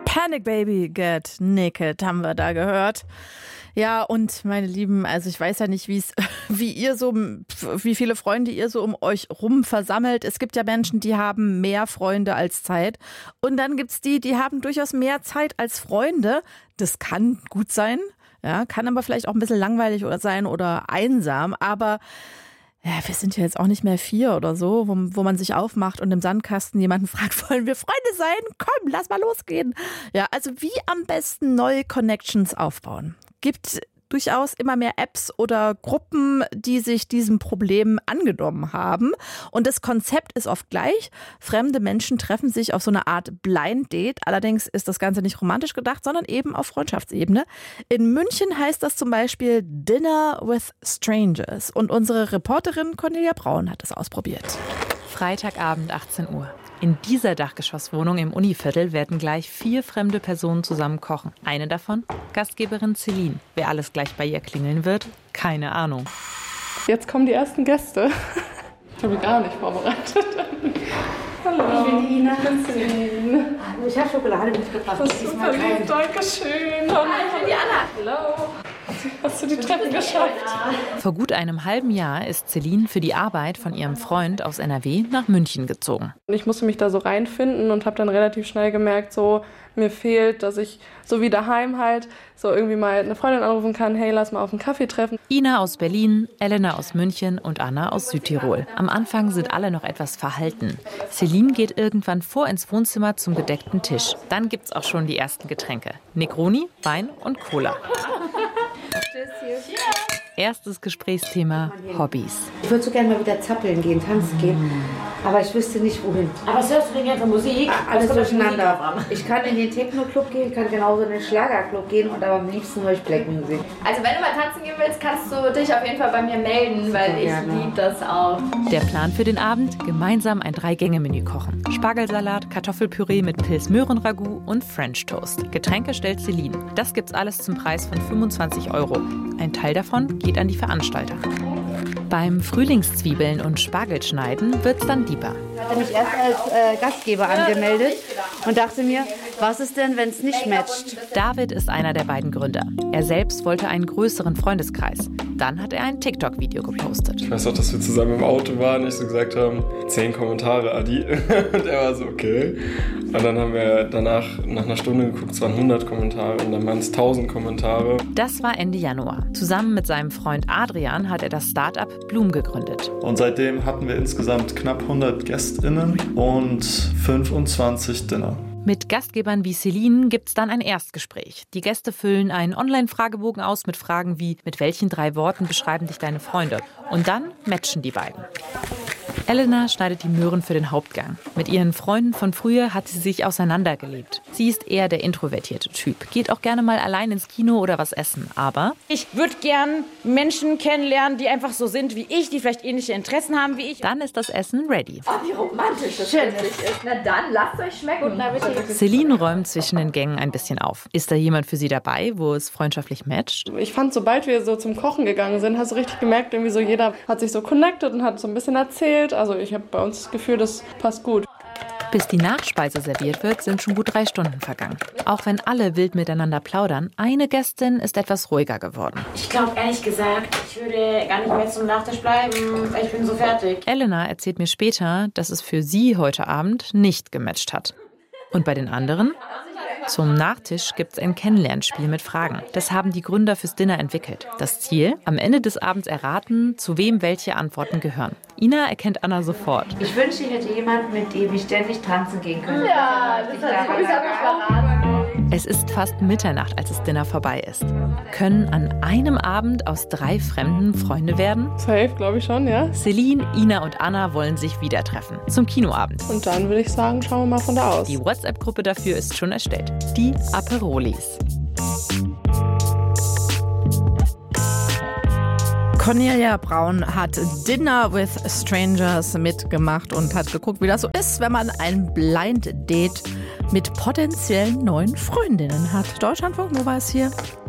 Panic Baby Get Naked haben wir da gehört. Ja, und meine Lieben, also ich weiß ja nicht, wie viele Freunde ihr so um euch rum versammelt. Es gibt ja Menschen, die haben mehr Freunde als Zeit. Und dann gibt's die haben durchaus mehr Zeit als Freunde. Das kann gut sein, ja, kann aber vielleicht auch ein bisschen langweilig sein oder einsam. Aber ja, wir sind ja jetzt auch nicht mehr 4 oder so, wo man sich aufmacht und im Sandkasten jemanden fragt, wollen wir Freunde sein? Komm, lass mal losgehen. Ja, also wie am besten neue Connections aufbauen. Gibt durchaus immer mehr Apps oder Gruppen, die sich diesem Problem angenommen haben. Und das Konzept ist oft gleich. Fremde Menschen treffen sich auf so eine Art Blind Date. Allerdings ist das Ganze nicht romantisch gedacht, sondern eben auf Freundschaftsebene. In München heißt das zum Beispiel Dinner with Strangers. Und unsere Reporterin Cornelia Braun hat es ausprobiert. Freitagabend 18 Uhr. In dieser Dachgeschosswohnung im Univiertel werden gleich 4 fremde Personen zusammen kochen. Eine davon, Gastgeberin Celine. Wer alles gleich bei ihr klingeln wird, keine Ahnung. Jetzt kommen die ersten Gäste. Ich habe mich gar nicht vorbereitet. Hallo. Ich bin die Ina. Ich bin Celine. Ich habe Schokolade mitgebracht. Das ist super lieb, dankeschön. Hi, ich bin die Anna. Hallo. Hast du die Treppe geschafft? Vor gut einem halben Jahr ist Celine für die Arbeit von ihrem Freund aus NRW nach München gezogen. Ich musste mich da so reinfinden und habe dann relativ schnell gemerkt, so mir fehlt, dass ich so wie daheim halt so irgendwie mal eine Freundin anrufen kann, hey, lass mal auf einen Kaffee treffen. Ina aus Berlin, Elena aus München und Anna aus Südtirol. Am Anfang sind alle noch etwas verhalten. Celine geht irgendwann vor ins Wohnzimmer zum gedeckten Tisch. Dann gibt's auch schon die ersten Getränke. Negroni, Wein und Cola. Erstes Gesprächsthema, Hobbys. Ich würde so gerne mal wieder zappeln gehen, tanzen gehen, aber ich wüsste nicht, wohin. Aber was hörst du denn gerne für Musik? Alles durcheinander. Ich kann in den Techno-Club gehen, ich kann genauso in den Schlagerclub gehen und aber am liebsten höre ich Black-Musik. Also wenn du mal tanzen gehen willst, kannst du dich auf jeden Fall bei mir melden, weil ich liebe das auch. Der Plan für den Abend? Gemeinsam ein 3-Gänge-Menü kochen. Spargelsalat, Kartoffelpüree mit Pilz-Möhren-Ragout und French Toast. Getränke stellt Celine. Das gibt's alles zum Preis von 25 €. Ein Teil davon geht an die Veranstalter. Beim Frühlingszwiebeln und Spargelschneiden wird's dann deeper. Ich hatte mich erst als Gastgeber angemeldet und dachte mir, was ist denn, wenn es nicht matcht? David ist einer der beiden Gründer. Er selbst wollte einen größeren Freundeskreis. Dann hat er ein TikTok-Video gepostet. Ich weiß auch, dass wir zusammen im Auto waren, nicht so gesagt haben, 10 Kommentare, Adi. Und er war so, okay. Und dann haben wir danach nach einer Stunde geguckt, es waren 100 Kommentare und dann waren es 1000 Kommentare. Das war Ende Januar. Zusammen mit seinem Freund Adrian hat er das Start-up Bloom gegründet. Und seitdem hatten wir insgesamt knapp 100 GästInnen und 25 Dinner. Mit Gastgebern wie Celine gibt's dann ein Erstgespräch. Die Gäste füllen einen Online-Fragebogen aus mit Fragen wie, mit welchen 3 Worten beschreiben dich deine Freunde? Und dann matchen die beiden. Elena schneidet die Möhren für den Hauptgang. Mit ihren Freunden von früher hat sie sich auseinandergelebt. Sie ist eher der introvertierte Typ, geht auch gerne mal allein ins Kino oder was essen, aber Ich würde gern Menschen kennenlernen, die einfach so sind wie ich, die vielleicht ähnliche Interessen haben wie ich. dann ist das Essen ready. Oh, wie romantisch das plötzlich ist. Na dann, lasst euch schmecken. Guten Appetit. Celine räumt zwischen den Gängen ein bisschen auf. Ist da jemand für sie dabei, wo es freundschaftlich matcht? Ich fand, sobald wir so zum Kochen gegangen sind, hast du richtig gemerkt, irgendwie so jeder hat sich so connected und hat so ein bisschen erzählt. Also ich habe bei uns das Gefühl, das passt gut. Bis die Nachspeise serviert wird, sind schon gut 3 Stunden vergangen. Auch wenn alle wild miteinander plaudern, eine Gästin ist etwas ruhiger geworden. Ich glaube ehrlich gesagt, ich würde gar nicht mehr zum Nachtisch bleiben, weil ich bin so fertig. Elena erzählt mir später, dass es für sie heute Abend nicht gematcht hat. Und bei den anderen? Zum Nachtisch gibt's ein Kennenlernspiel mit Fragen. Das haben die Gründer fürs Dinner entwickelt. Das Ziel? Am Ende des Abends erraten, zu wem welche Antworten gehören. Ina erkennt Anna sofort. Ich wünschte, ich hätte jemanden, mit dem ich ständig tanzen gehen könnte. Ja, das hat sie verraten. Es ist fast Mitternacht, als das Dinner vorbei ist. Können an einem Abend aus 3 Fremden Freunde werden? Safe, glaube ich schon, ja. Celine, Ina und Anna wollen sich wieder treffen. Zum Kinoabend. Und dann würde ich sagen, schauen wir mal von da aus. Die WhatsApp-Gruppe dafür ist schon erstellt. Die Aperolis. Cornelia Braun hat Dinner with Strangers mitgemacht und hat geguckt, wie das so ist, wenn man ein Blind Date mit potenziellen neuen Freundinnen hat. Deutschlandfunk, wo war es hier?